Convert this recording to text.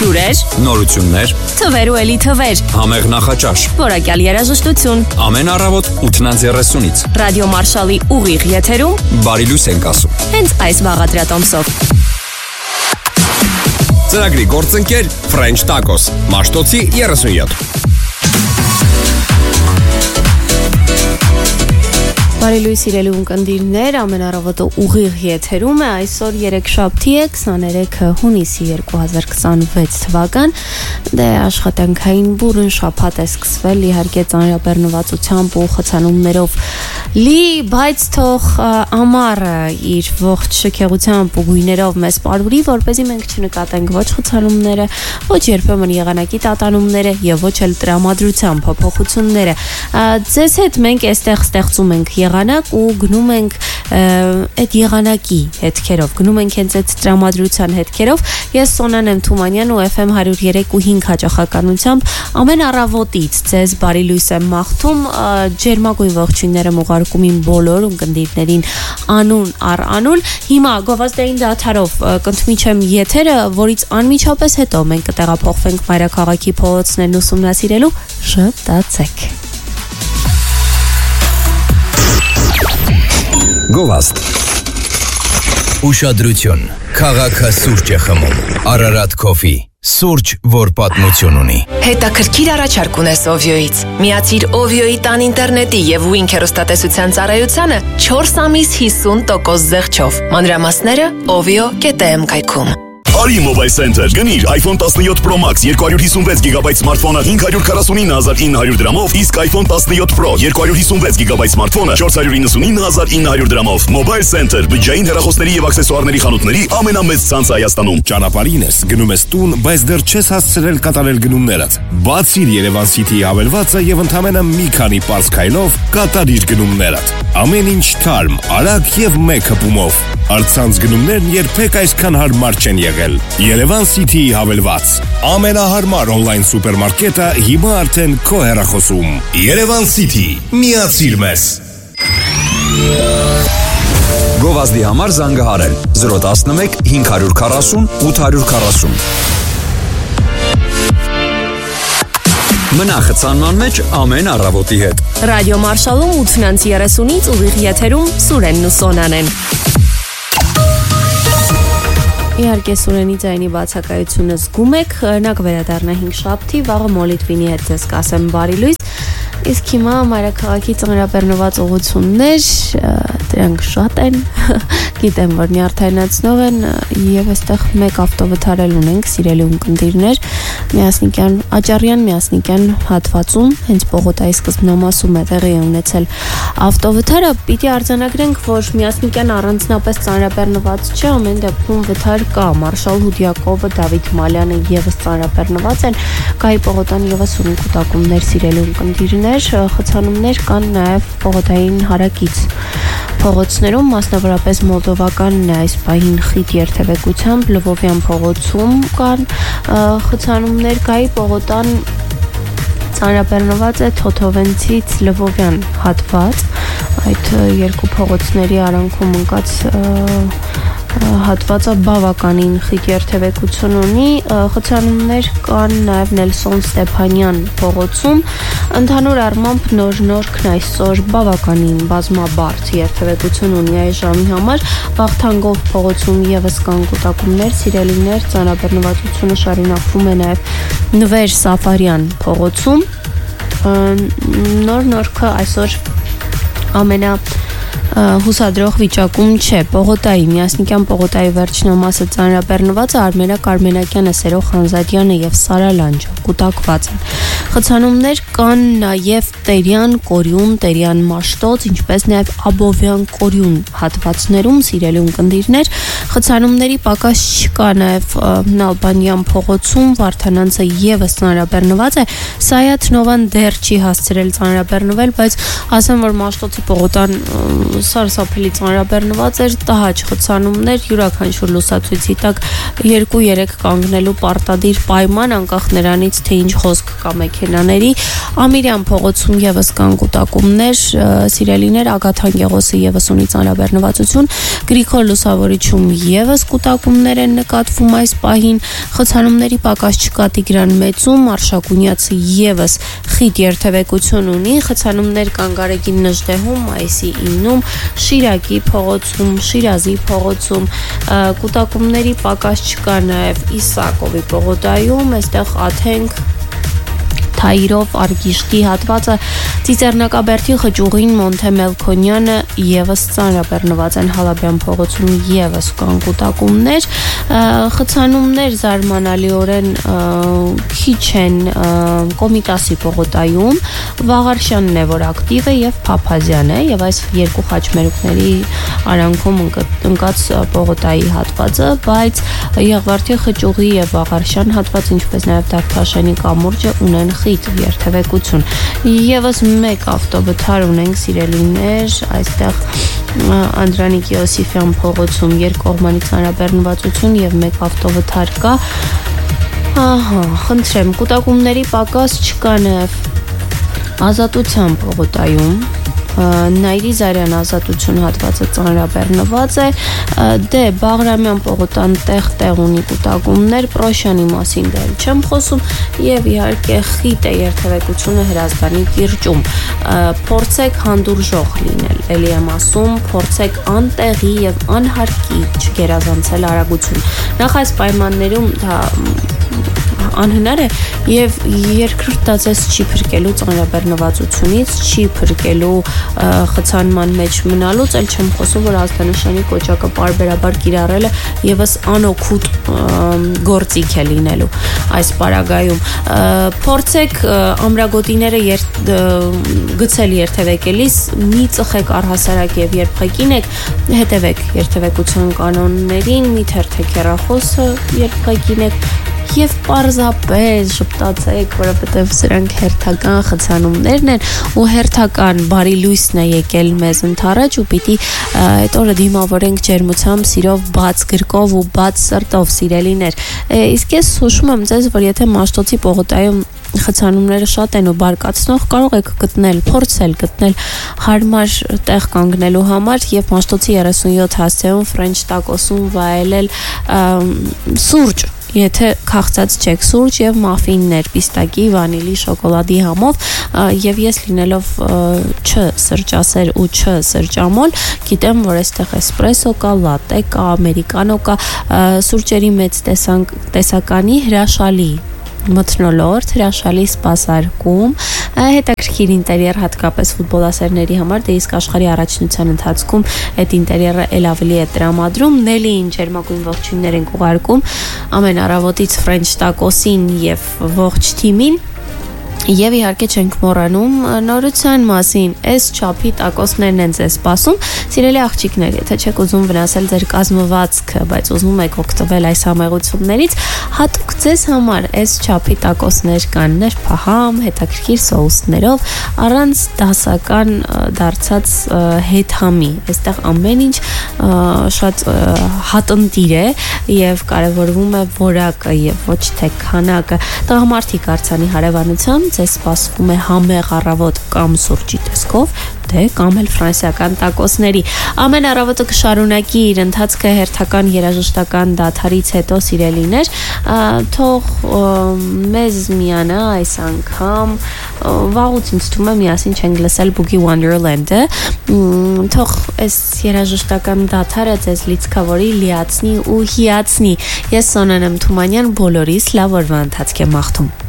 Հյուրեր, նորություններ, թվեր ու էլի թվեր, համեղ նախաճաշ, որակյալ երաժշտություն, ամեն առավոտ 8:30-ից Ռադիո Մարշալի ուղիղ եթերում բարի լույս ենք ասում։ հենց այս վաղադրատոմսով։ Ծրագրի գործընկեր French Tacos, Մաշտոցի 37։ Բարի լույս իրելու ունկնդիրներ, ամեն առավոտը ուղիղ եթերում է, այսօր երեքշաբթի է, 23 հունիսի 2026 թվական, դե աշխատանքային բուրըն շաբաթ է սկսվել, իհարկե ծանրաբեռնվածությամբ ու խցանումներով լի, բայց թող ամառը իր ողջ շքեղությամբ ու գույներով մեզ պարուրի, որպեսզի մենք չնկատենք ոչ խցանումները, ոչ երբեմն եղանակի տատանումները եւ ոչ էլ տրամադրության փոփոխությունները։ Ձեզ հետ մենք այստեղ ստեղծում ենք եղանակ ու գնում ենք այդ եղանակի հետքերով, գնում ենք հենց այդ տրամադրության հետքերով։ Ես Սոնան եմ Թումանյան ու FM 103.5 հաճախականությամբ ամեն առավոտից ձեզ բարի լույս եմ մաղթում, ջերմագույն ողջույնները ուղարկում իմ բոլոր ունկնդիրներին անուն առ անուն։ Հիմա գովազդային դադարով կընդմիջեմ եթերը, որից անմիջապես հետո մենք կտեղափոխվենք մայրաքաղաքի փողոցներն ուսումնասիրելու, շտացեք։ Գովազդ։ Ուշադրություն, քաղաքը սուրճ է խմում, Արարատ Coffee, սուրճ, որ պատմություն ունի։ Հետաքրքիր առաջարկ ունես Ovio-ից։ Միացիր Ovio-ի տան ինտերնետի եւ Wink հեռուստատեսության ծառայությանը 4 ամիս 50% զեղչով։ Մանրամասները ovio.am կայքում։ Արի Mobile Center, գնիր iPhone 17 Pro Max 256 GB սմարթֆոնը 549,900 դրամով, իսկ iPhone 17 Pro 256 GB սմարթֆոնը 499,900 դրամով։ Mobile Center, բջջային հեռախոսների եւ աքսեսուարների խանութների ամենամեծ ցանցը Հայաստանում։ Ճանապարհին ես, գնում ես տուն, բայց դեռ չես հասցրել կատարել գնումներդ։ Բացիր Երևան City-ի հավելվածը եւ ընդամենը մի քանի պարզ քայլով կատարիր գնումներդ։ Ամեն ինչ թարմ, արագ եւ մեկ հպումով։ Արցանց գնումներն երբեք այսքան հարմար չեն եղել։ Երևան City-ի հավելված։ Ամենահարմար on-line սուպերմարկետը հիմա արդեն քո հեռախոսում։ Երևան City, միացիր մեզ։ Գովազդի համար զանգահարել 011 540 840։ Մնա խցանման մեջ ամեն առավոտի հետ։ Ռադիո Մարշալում 8:30-ից ուղիղ եթերում Սուրենն ու Սոնան են։ Իհարկե Սուրենի ձայնի բացակայությունը զգում եք, նա կվերադառնա 5 շաբթի, վաղը Մոլիտվինի հետ ձեզ կասեմ բարի լույս։ Իսկ հիմա մայրաքաղաքի ծանրաբեռնված ուղղություններ, դրանք շատ են, գիտեմ, որ նյարդայնացնող են եւ այստեղ մեկ ավտովթարել ունենք, սիրելի ունկնդիրներ, Միասնիկյան, Աճարյան Միասնիկյան հատվածում, հենց Պողոտայի սկզբնամասում է տեղի ունեցել ավտովթարը, պիտի արձանագրենք, որ Միասնիկյան առանձնապես ծանրաբեռնված չէ, ամեն դեպքում վթար կա, Մարշալ Հուդյակովը, Դավիթ Մալյանը եւս ծանրաբեռնված են, Գայի Պողոտան եւս ունեն կուտակումներ, սիրելի ունկնդիրներ, խցանումներ կան նաև Պողոտային հարակից փողոցներում, մասնավորապես մոլդովականն է այս պահին խիտ երթևեկությամբ, Լվովյան փողոցում կան խցանումներ, Գայի Պողոտան ծանրաբեռնված է Թոթովենցից Լվովյան հատված, այդ երկու փողոցների արանքում ընկած հատվածը բավականին խիտ երթևեկություն ունի, խցանումներ կան նաև Նելսոն Ստեփանյան փողոցում, ընդհանուր առմամբ նոր-նորքն այսօր բավականին բազմաբարդ երթևեկություն ունի այս ժամի համար, Վախթանգով փողոցում եւս կան կուտակումներ, սիրելիներ, ծանրաբեռնվածությունը շարունակվում է նաև Նվեր Սաֆարյան փողոցում, նոր-նորքը այսօր ամենա հուսադրող վիճակում չէ, Պողոտայի, Միասնիկյան Պողոտայի վերջնամասը ծանրաբեռնված է, Արմենակ Արմենակյանը, Սերո Խանզադյանը եւ Սարա Լանջը կուտակված են։ Խցանումներ կան նաև Տերյան, Կորյուն, Տերյան Մաշտոց, ինչպես նաև Աբովյան, Կորյուն հատվածներում, սիրելի ունկնդիրներ, խցանումների պակաս չկա նաև Նալբանյան փողոցում, Վարդանանցը եւս ծանրաբեռնված է, Սայաթ Նովան դեռ չի հասցրել ծանրաբեռնվել, բայց ասեմ, որ Մաշտոցի Պողոտան սարսափելի ծանրաբեռնված էր, տհաճ խցանումներ, յուրաքանչյուր լուսացույցի տակ 2-3 կանգնելու պարտադիր պայման, անկախ նրանից, թե ինչ խոսք կա մեքենաների։ Ամիրյան փողոցում եւս կան կուտակումներ, սիրելիներ, Ագաթան Գեղոսի եւս ունի ծանրաբեռնվածություն, Գրիգոր Լուսավորիչում եւս կուտակումներ են նկատվում այս պահին, խցանումների պակաս չկա Տիգրան Մեծում, Արշակունյացը եւս խիտ երթևեկություն ունի, խցանումներ կան Գարեգին Նժդեհում, Մայիսի 9-ում, Շիրակի փողոցում, Շիրազի փողոցում, կուտակումների պակաս չկա նաեւ Իսակովի պողոտայում, այստեղ Աթենք Թայիրով Արգիշտի հատվածը, Ծիծեռնակաբերդի Խճուղին, Մոնթե Մելքոնյանը եւս ծանրաբեռնված են, Հալաբյան փողոցում եւս կան կուտակումներ, խցանումներ զարմանալիորեն քիչ են Կոմիտասի պողոտայում, Վաղարշյանն է, որ ակտիվ է եւ Փափազյանը եւ այս երկու խաչմերուկների արանքում ընկած պողոտայի հատվածը, բայց Եղվարդի Խճուղի եւ Վաղարշյան հատվածը, ինչպես նաեւ Դավթաշենի կամուրջը ունեն խիտ երթևեկություն։ Եվս մեկ ավտովթար ունենք, սիրելիներ, այստեղ Անդրանիկ Յոսիֆյան փողոցում երկկողմանի ծանրաբեռնվածություն եւ մեկ ավտովթար կա։ Խնդրեմ, կուտակումների պակաս չկա նաեւ Ազատության պողոտայում, Նայրի Զարյան Ազատություն հատվածը ծանրաբեռնված է, դե Բաղրամյան պողոտան տեղ ունի կուտակումներ, Պրոշյանի մասին դեռ չեմ խոսում եւ իհարկե խիտ է երթևեկությունը Հրազդանի կիրճում։ Փորձեք հանդուրժող լինել, ելի եմ ասում, փորձեք անտեղի եւ անհարկի չգերազանցել արագություն։ Նախ այս պայմաններում դա անհնար է եւ երկրորդ դա ձեզ չի փրկելու ծանրաբեռնվածությունից, չի փրկելու խցանման մեջ մնալուց, ել չեմ խոսում, որ ազդանշանի կոճակը պարբերաբար կիրառելը եւս անօգուտ գործիք է լինելու այս պարագայում։ Փորձեք ամրագոտիները գցել երթևեկելիս, մի ծխեք առհասարակ եւ երբ ղեկին եք, հետևեք երթևեկության կանոններին, մի թերթեք հեռախոսը, երբ ղեկին եք եւ պարզապես շփտացեք, որովհետեւ սրանք հերթական խցանումներն են ու հերթական բարի լույսն է եկել մեզ ընդառաջ ու պիտի այդ օրը դիմավորենք ջերմությամբ, սիրով, բաց գրկով ու բաց սրտով, սիրելիներ։ Իսկ ես հուշում եմ ձեզ, որ եթե Մաշտոցի պողոտայում խցանումները շատ են ու բարկացնող, կարող եք գտնել, փորձել գտնել հարմար տեղ կանգնելու համար եւ Մաշտոցի 37 հասցեում Ֆրենչ տակոսում վայելել սուրճ, եթե քաղցած չեք, սուրճ եւ մաֆիններ, պիստակի, վանիլի, շոկոլադի համով եւ ես լինելով չսրճասեր ու չսրճամոլ, գիտեմ, որ այստեղ էսպրեսո կա, լատե կա, ամերիկանո կա, սուրճերի մեծ տեսականի հրաշալի մթնոլորտ, հրաշալի սպասարկում, հետաքրքիր ինտերիեր, հատկապես ֆուտբոլասերների համար, դե իսկ աշխարհի առաջնության ընթացքում այդ ինտերիերը ել ավելի է տրամադրում, Նելիին ջերմագույն ողջույններ ենք ուղարկում ամեն առավոտից Ֆրենչ տակոսին եւ ողջ թիմին։ Եվ իհարկե չենք մոռանում նորության մասին, այս չափի տակոսներն են ձեզ սպասում, սիրելի աղջիկներ, եթե չեք ուզում վնասել ձեր կազմվածքը, բայց ուզում եք օգտվել այս համեղություններից, հատուկ ձեզ համար այս չափի տակոսներ կան, նրբահամ, հետաքրքիր սոուսներով, առանց դասական դարձած հետհամի, այստեղ ամեն ինչ շատ հատնտիր է եւ կարեւորվում է որակը եւ ոչ թե քանակը։ Տղամարդիկ արձանի հարևանությամբ ձեզ սպասվում է համեղ առավոտ կամ սուրճի տեսքով, կամ էլ ֆրանսիական տակոսների։ Ամեն առավոտը կշարունակի իր ընթացքը հերթական երաժշտական դադարից հետո, սիրելիներ, թող մեզ միանա այս անգամ, վաղուց ինձ թվում է միասին չենք լսել Boogie Wonderland-ը, թող այս երաժշտական դադարը ձեզ լիցքավորի, լիացնի ու հիացնի։ Ես Սոնան եմ Թումանյան, բոլորիս լավ օրվա ընթացք եմ մաղթում։